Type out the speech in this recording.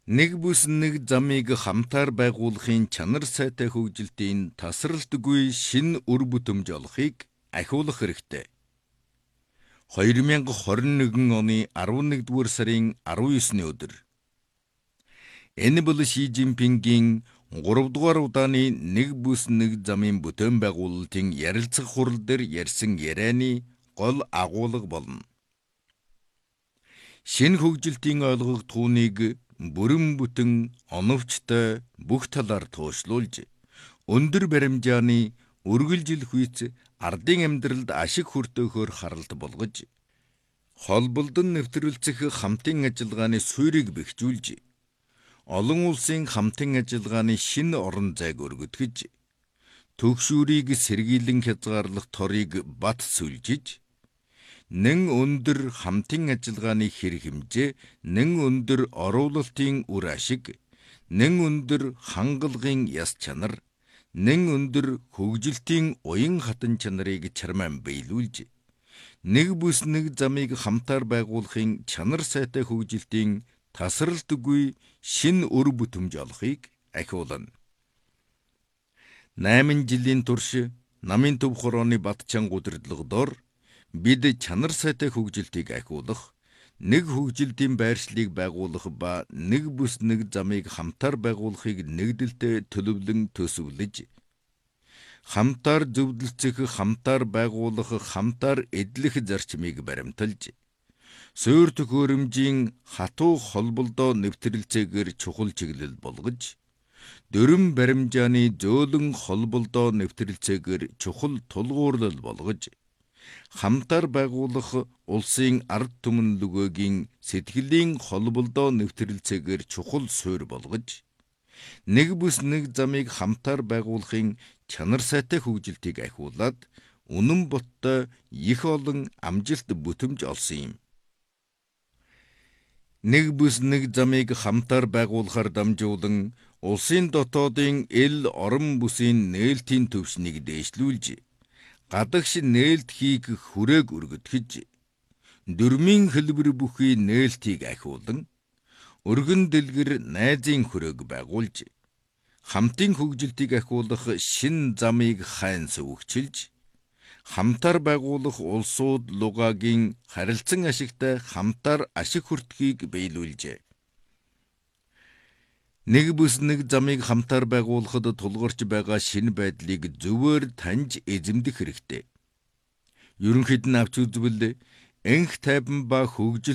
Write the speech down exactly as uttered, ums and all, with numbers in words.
Нэг бүс нэг замыг хамтаар байгуулахын чанар сайтай хөгжилтийн тасралтгүй шин үр бүтэмж олохыг ахиулах хэрэгтэй. хоёр мянга хорин нэгэн оны арван нэгдүгээр сарын арван есний өдөр. Энэ бол Ши Жинпингийн гурав дугаар удааны нэг бүс нэг замын бүтээн байгуулалтын ярилцах хурал дээр ярьсан ярианы гол агуулга болно. Шинэ хөгжилтийн ойлгогдохууныг бүрэн бүтэн оновчтой бүх талаар туушлуулж, өндөр баримжааны үргэлжил хүйц ардын амьдралд ашиг хүртэөхөөр харалт болгож, холболдон нэвтрүүлцэх хамтын ажиллагааны суурийг бэхжүүлж, олон улсын хамтын ажиллагааны шинэ орон зайг өргөдгөж, төгшүүрийг сэргийлэн хязгаарлах торыг бат сүлжиж, нэн өндөр хамтын ажиллагааны хэрэг хэмжээ, нэн өндөр оруулалтын үр ашиг, нэн өндөр хангалгын яс чанар, нэн өндөр хөгжилтийн уян хатан чанарыг чармаан биелүүлж, нэг бүс нэг замыг хамтаар байгуулахын чанар сайтай хөгжилтийн тасралтгүй шин үр бүтэмж олохыг ахиулна. Найман жилийн турш намын төв хорооны Батчан удирдлагадор бид чанар сайтай хөгжилтийг ахиулах, нэг хөгжилтийн байршлыг байгуулах ба нэг бүс нэг замыг хамтаар байгуулахыг нэгдэлтэй төлөвлөн төсөвлөж, хамтаар зөвлөлцөх, хамтаар байгуулах, хамтаар эдлэх зарчмыг баримталж, суурь төхөөрөмжийн хатуу холболдоо нэвтрэлцээгээр чухал чиглэл болгож, дөрвөн баримжааны зөөлөн холболдоо нэвтрэлцээгээр чухал тулгуурлал болгож, хамтаар байгуулах улсын ард түмэн лөгөөгийн сэтгэлийн холболдоо нэвтрэлцээгээр чухал суурь болгож, нэг бүс нэг замыг хамтаар байгуулахын чанар сайтай хөгжилтийг ахиулаад, үнэн боттой их олон амжилт бүтэмж олсон юм. Нэг бүс нэг замыг хамтаар байгуулахаар дамжуулан, улсын дотоодын эл орон бүсийн нээлтийн төвшнийг дээшлүүлж, гадагш нээлт хийх хүрээг өргөдгөж, дөрмийн хэлбэр бүхий нээлтийг ахиулан, өргөн дэлгэр найзын хүрээг байгуулж, хамтын хөгжилтийг ахиулах шин замыг хайн сөвөгчилж, хамтаар байгуулах улсууд лугаагийн харилцан ашигтай хамтаар ашиг хүртхийг биелүүлжээ. Нэг бүс нэг замыг хамтаар байгуулахад тулгарч байгаа шинэ байдлыг зөвөр таньж эзэмдэх хэрэгтэй. Ерөнхийд нь авч үзвэл энх тайван ба хөгжил